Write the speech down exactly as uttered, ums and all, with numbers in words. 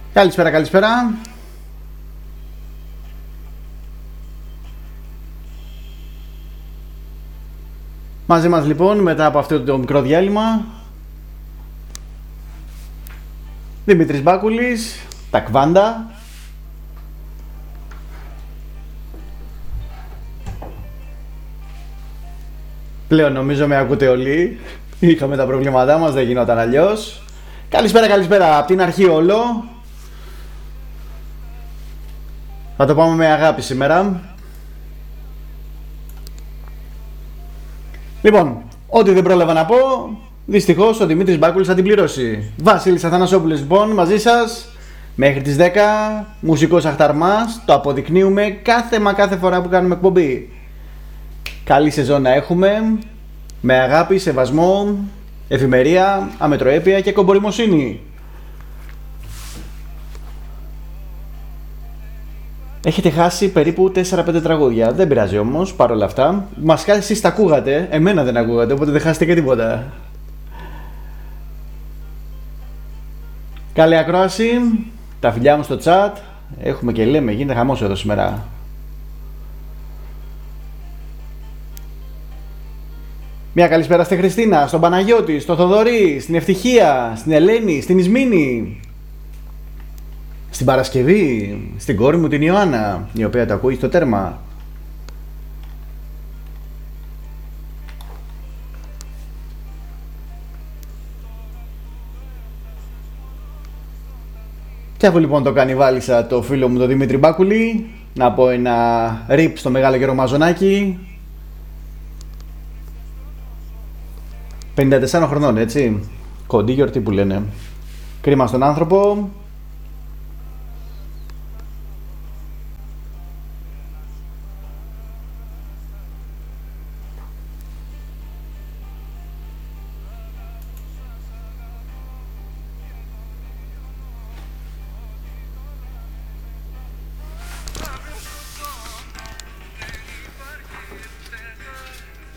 Καλησπέρα, καλησπέρα. Μαζί μας λοιπόν μετά από αυτό το μικρό διάλειμμα Δημήτρης Μπάκουλης, τα Κβάντα. Πλέον νομίζω με ακούτε όλοι. Είχαμε τα προβλήματά μας, δεν γινόταν αλλιώς. Καλησπέρα, καλησπέρα από την αρχή όλο. Θα το πάμε με αγάπη σήμερα. Λοιπόν, ό,τι δεν πρόλαβα να πω, δυστυχώς ο Δημήτρης Μπάκουλης θα την πληρώσει. Βασίλης Αθανασόπουλος λοιπόν μαζί σας μέχρι τις δέκα. Μουσικός αχταρμάς, το αποδεικνύουμε κάθε μα κάθε φορά που κάνουμε εκπομπή. Καλή σεζόν να έχουμε, με αγάπη, σεβασμό, εφημερία, αμετροέπεια και κομποριμοσύνη. Έχετε χάσει περίπου τέσσερα πέντε τραγούδια. Δεν πειράζει όμως, παρόλα αυτά. Μας χάσει, εσείς τα ακούγατε, εμένα δεν ακούγατε, οπότε δεν χάσετε και τίποτα. Καλή ακρόαση, τα φιλιά μου στο chat. Έχουμε και λέμε, γίνεται χαμός εδώ σήμερα. Μια καλησπέρα στη Χριστίνα, στον Παναγιώτη, στον Θοδωρή, στην Ευτυχία, στην Ελένη, στην Ισμήνη. Στην Παρασκευή, στην κόρη μου την Ιωάννα, η οποία το ακούει στο τέρμα. Και αφού λοιπόν το κανιβάλισα το φίλο μου τον Δημήτρη Μπάκουλη, να πω ένα rip στο μεγάλο καιρό Μαζονάκι. πενήντα τεσσάρων χρονών, έτσι. Κοντή γιορτή που λένε. Κρίμα στον άνθρωπο.